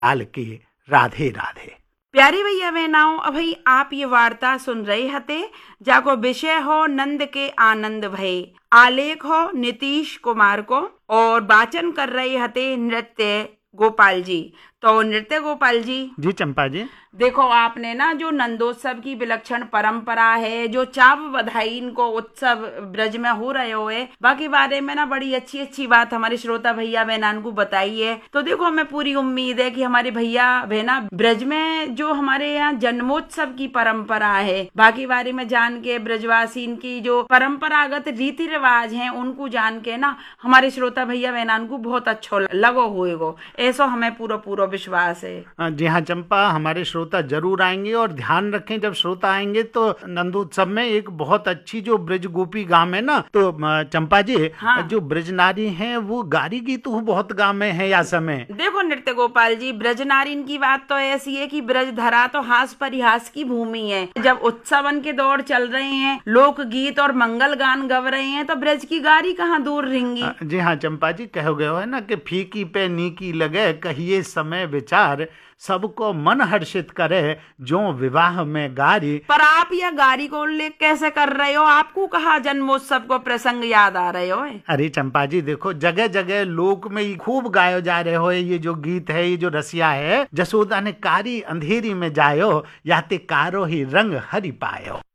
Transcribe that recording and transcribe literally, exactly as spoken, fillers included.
आल की राधे राधे। प्यारी भैया बहनाओं, अभी आप ये वार्ता सुन रहे हते, जाको विषय हो नंद के आनंद भय, आलेख हो नीतीश कुमार को, और वाचन कर रहे हते नृत्य गोपाल जी। तो नृत्य गोपाल जी जी चंपा जी, देखो आपने ना जो नंदोत्सव की विलक्षण परंपरा है, जो चाव बधाई इनको उत्सव ब्रज में हो रहे हो है, बाकी बारे में ना बड़ी अच्छी अच्छी बात हमारे श्रोता भैया बहनान को बताई है। तो देखो हमें पूरी उम्मीद है कि हमारे भैया बहना ब्रज में जो हमारे यहाँ जन्मोत्सव की परंपरा है, बाकी बारे में जान के ब्रजवासी की जो परंपरागत रीति रिवाज है उनको जान के ना हमारे श्रोता भैया बहनान को बहुत अच्छा लगो होएगो, ऐसा हमें पूरा पूरा विश्वास है। जी हाँ चंपा, हमारे श्रोता जरूर आएंगे। और ध्यान रखें, जब श्रोता आएंगे तो नंदोत्सव में एक बहुत अच्छी जो ब्रज गोपी गांव है ना, तो चंपा जी हाँ। जो ब्रज नारी है वो गारी गीत तो बहुत गांव में है या समय। देखो नृत्य गोपाल जी, ब्रज नारिन की बात तो ऐसी है कि ब्रज धरा तो हास परिहास की भूमि है। जब उत्सवन के दौर चल रहे हैं, लोक गीत और मंगल गान गव रहे हैं, तो ब्रज की गारी कहाँ दूर रहेंगी। जी हाँ चंपा जी, कहो गए है ना कि फीकी पे नीकी लगे, कहिए समय विचार, सबको मन हर्षित करे जो विवाह में गारी। पर आप यह गारी को उल्लेख कैसे कर रहे हो? आपको कहा जन्मोत्सव को प्रसंग याद आ रहे हो? अरे चंपा जी देखो, जगह जगह लोक में खूब गायो जा रहे हो ये जो गीत है, ये जो रसिया है। जसोदा ने कारी अंधेरी में जायो, याते कारो ही रंग हरि पायो।